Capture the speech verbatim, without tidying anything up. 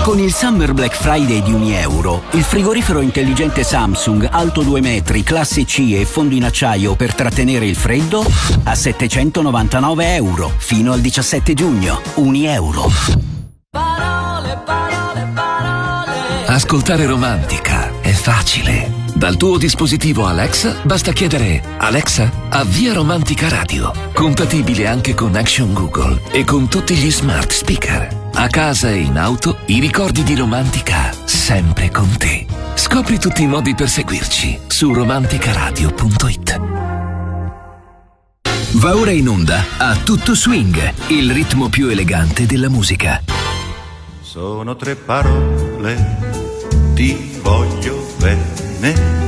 Con il Summer Black Friday di Unieuro, il frigorifero intelligente Samsung alto due metri, classe C e fondo in acciaio per trattenere il freddo a settecentonovantanove euro fino al diciassette giugno. Unieuro. Parole, parole, parole. Ascoltare Romantica è facile. Dal tuo dispositivo Alexa basta chiedere: Alexa, avvia Romantica Radio. Compatibile anche con Action Google e con tutti gli smart speaker. A casa e in auto, i ricordi di Romantica sempre con te. Scopri tutti i modi per seguirci su romanticaradio punto it. Va ora in onda a Tutto Swing, il ritmo più elegante della musica. Sono tre parole, ti voglio bene.